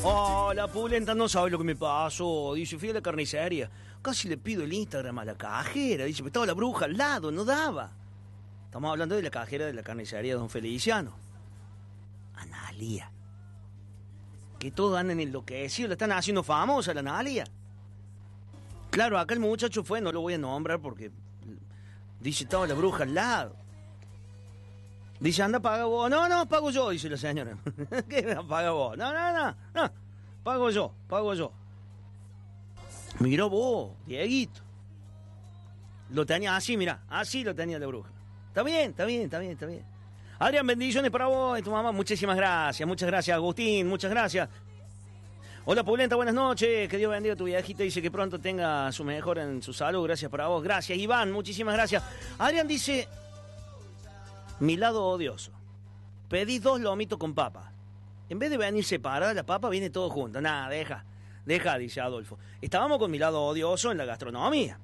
Oh, la pulenta no sabe lo que me pasó. Dice, fui a la carnicería. Casi le pido el Instagram a la cajera. Dice, pero estaba la bruja al lado, no daba. Estamos hablando de la cajera de la carnicería de don Feliciano. Analia. Que todos andan enloquecidos, la están haciendo famosa la Analia. Claro, acá el muchacho fue, no lo voy a nombrar porque... Dice, estaba la bruja al lado. Dice, anda, paga vos. No, pago yo, dice la señora. ¿Qué paga vos? No, pago yo. Mirá vos, Dieguito. Lo tenía así, mirá, así lo tenía la bruja. Está bien. Adrián, bendiciones para vos y tu mamá. Muchísimas gracias, muchas gracias, Agustín, muchas gracias. Hola, Pulenta, buenas noches. Que Dios bendiga a tu viejita. Dice que pronto tenga su mejor en su salud. Gracias para vos. Gracias, Iván. Muchísimas gracias. Adrián dice... Mi lado odioso. Pedí 2 lomitos con papa. En vez de venir separada la papa, viene todo junto. Nada, deja, dice Adolfo. Estábamos con mi lado odioso en la gastronomía.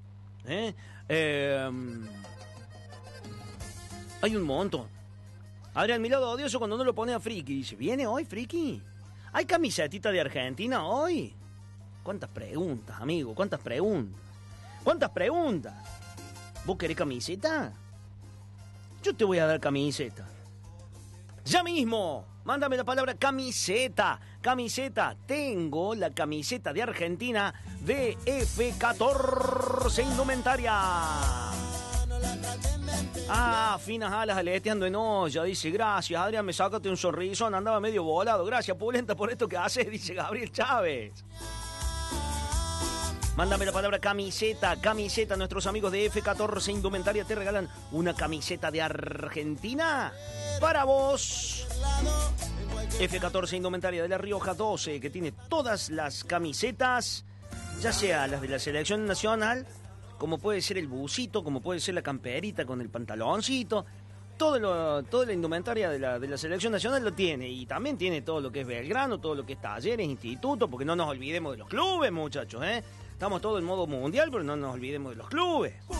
Hay un montón. Adrián, mi lado odioso cuando no lo pone a Friki. Dice, ¿viene hoy, Friki? ¿Hay camisetita de Argentina hoy? ¿Cuántas preguntas, amigo? ¿Cuántas preguntas? ¿Vos querés camiseta? Yo te voy a dar camiseta. ¡Ya mismo! Mándame la palabra camiseta. Tengo la camiseta de Argentina de F14 Indumentaria. Finas alas aleteando en olla. Dice, gracias, Adrián, me sácate un sonrisón. Andaba medio volado. Gracias, Pulenta, por esto que haces, dice Gabriel Chávez. Mándame la palabra camiseta. Nuestros amigos de F14 Indumentaria te regalan una camiseta de Argentina para vos. F14 Indumentaria de La Rioja 12, que tiene todas las camisetas, ya sea las de la selección nacional, como puede ser el busito, como puede ser la camperita con el pantaloncito. Toda la indumentaria de la selección nacional lo tiene. Y también tiene todo lo que es Belgrano, todo lo que es Talleres, Instituto, porque no nos olvidemos de los clubes, muchachos, Estamos todos en modo mundial, pero no nos olvidemos de los clubes.